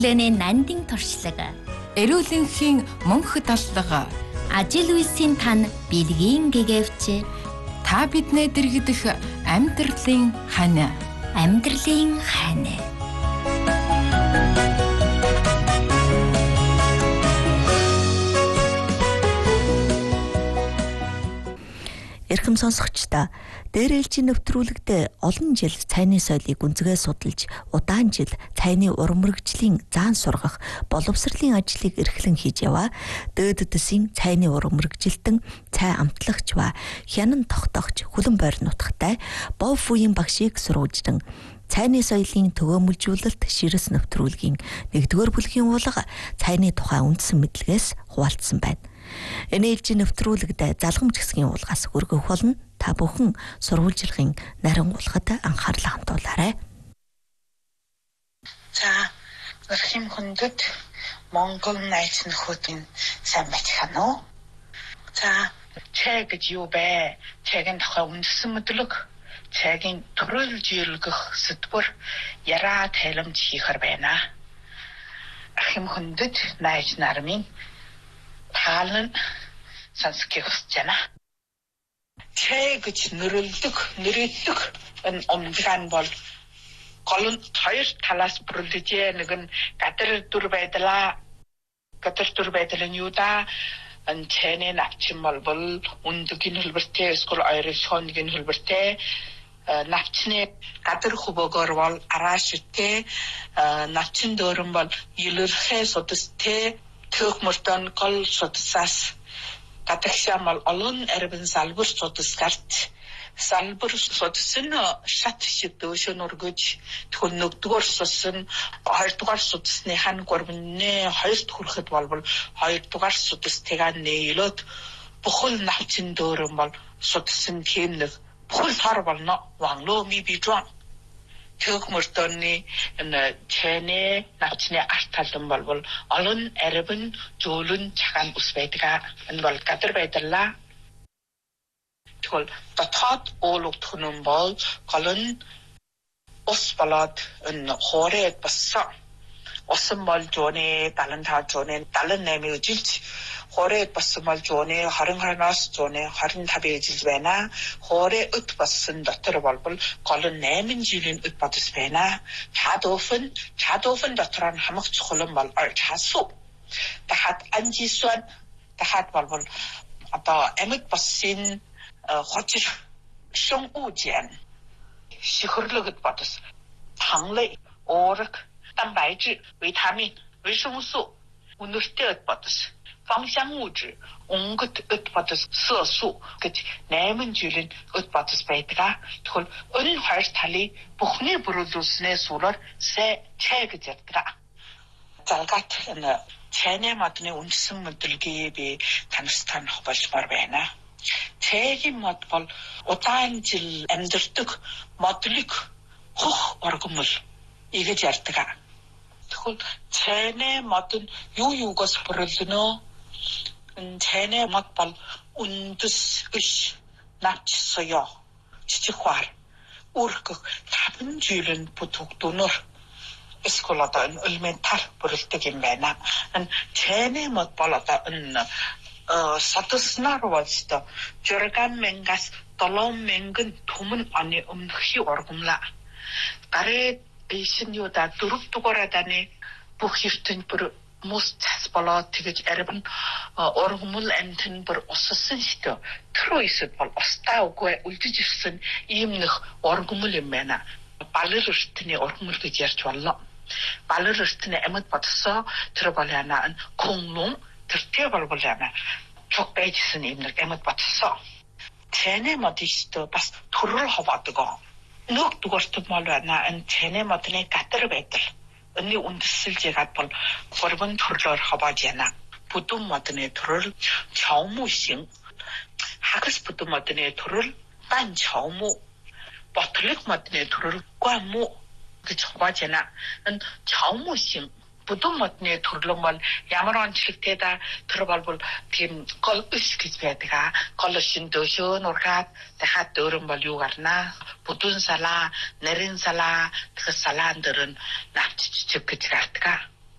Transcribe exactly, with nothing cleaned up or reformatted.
Лэний нандин туршлаг. Эрүүлэнхийн мөнх даллага. Ажил үйлсийн тань бэлгийн гэгэвч. Та биднээ дэргидэх амьдралын хань. Амьдралын хань. Эрхэм сонсогчдоо, дээр ээлжийн нэвтрүүлэгт олон жил цайны соёлыг гүнзгий судалж, удаан жил цайны уран мэргэжлийн заан сургах боловсролын ажлыг эрхлэн хийж яваа дээд дэсийн цайны уран мэргэжилтэн, цай амтлагч ба хянан тогтоогч Хүлэн Бойр нутагтай Бов үеийн багшийг сурвалждан цайны соёлын төгөөмөлжүүлэлт ширээс нэвтрүүлгийн нэгдүгээр бүлгийн уулга цайны тухай үндсэн мэдлэгээс хуваалцсан байна. Энэ ээлжийн нэвтрүүлэгт залгамж хэсгийн уулгаас өргөх болно. Та бүхэн сурвалжлагын нарийн уулгад анхаарлаа хандуулаарай. За, өрхим хүндэт Монгол найз нөхөдийн сайн байцгаана уу? За, цай гэж юу бэ? Цайгийн тухай үндсэн мэдлэг, цайгийн төрөлж ийлгэх сэдвэр яраа тайлбарж хийхэр байна. Өрхим хүндэт найз нарын таалан сонсох гэж байна. Цай гэж нэрэлдэг, нэрэлдэг энэ умдгаан бол гол нь хоёр талаас бүрэлдэж нэг нь гадар дүр байдлаа. Гадар дүр байдал нь юу да? Энэ цайны навчин бол үндэгийн хөлбөртэй, эсвэл ойролцоогийн хөлбөртэй. Навчны гадар хөвөөгөр бол арааштэй, навчин дөөрөн бол илэрхээ судастэй. Төх мөртөн гол судасаас гадагшаа мал олон арбин салбар судас гарт салбар судас нь шат шидөөшөн өргөж тэгвэл нэгдүгээр судас нь хоёрдугаар судасны хан гурвны хоёрт хүрэхэд болбол хоёрдугаар судастайгаа нийлээд бүхэл навчин дөөрөн бол судас нь тийм нэг бүхэл тар болно ванлоо ми бижон төх мөртөний энэ цайны навчны арт талан болбол олон арбин зөөлөн чагаан ус байдаг. Энэ бол гадар байдлаа. Тэгвэл дотоод уулгах нь бол гол нь ус болоод энэ хоорыг бассан. Усан бол зүүнээ далан таа зүүнээ далан наймыг жилж хоорыг бассан бол зүүнээ хорин хараас зүүнээ хорин тавыг жилж байна. Хоорыг өт бассан дотор болбол гол нь найман жилийн өт бодос байна. Чадууфын чадууфын дотор нь хамаг чухал бол часуу. Дахад анжисуан дахад болбол одоо амьд бассын хочир шон уужян шихрлэгд бодос ханглы оорг蛋白质, витамин,维生素, үнэртэй өт бодос, фангшангууж, өнгөт өт бодос, сөөсүү гэж найман жилийн өт бодос байдаг. Тэгвэл энэ хоёр талыг бүхний бүрэлдүүлснээс ураар цай гэж яддаг. Залгаад энэ цайны модны үндсэн мэдлэгийг би танилцуулах болмоор байна. Цайгийн мод бол удаан жил амьдардаг модлыг хөх оргомол игэж ярьдаг. Тэгвэл цайны мод нь юу юугаас бүрэлдэнэ? Энэ цайны мод бол үндэс иш навч соёо чичхвар үргэх таван жилийн бүтэгдүнөр эсвэл одоо элементар бүрэлдэг юм байна. Энэ цайны мод бол одоо энэ сатуснаар болстой журган мэнгас долоон мэнгэн түмэн оны өмнөхи оргомла. Гарэ ишин юу да дөрөв дугаар даны бүх ертөнд бүр мус цас болоод тэгэж арбин ургамал амтэн бүр уссан штэ. Тэр үесэд бол устаа үгүй үлдэж ирсэн ийм нэг ургамал юм байна. Балер ертөний ургамал гэж ярьж болно. Балер ертөний амьд бодсоо тэр бол яна кунлун тэр бол бол яна чок байжсэн ийм нэг амьд бодсоо. Цайны модисто бас төрөл хаваадаг. Нүг дугаарт мал байна. Энэ цайны модны гадар байдал. Өнний үндэслэж ягаад бол гурван төрлөөр хавааж яана. Бүдүүн модны төрөл, чаумушин, хагас бүдүүн модны төрөл, дан чауму, ботлог модны төрөл, гуаму гэж хавааж яана. Энэ чаумушин бүдүүн модны төрлөн бол ямар онцлогтэй да тэр бол тийм гол иш гэж байдаг. Гол шин дөшөө нургаад дахиад дөөрөн бол юу гарна? Бүдүүн салаа, нарийн салаа, тэгс салаан дөрөн навччиг гэж гардаг.